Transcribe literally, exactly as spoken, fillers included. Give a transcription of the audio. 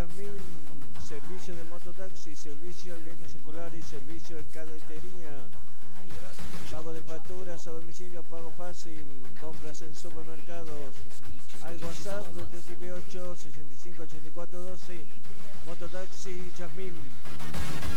Yasmín, servicio de mototaxi, servicio de bienes escolares, servicio de cadetería, pago de facturas a domicilio, pago fácil, compras en supermercados, al WhatsApp tres siete ocho, seis cinco ocho cuatro uno dos, mototaxi Yasmín.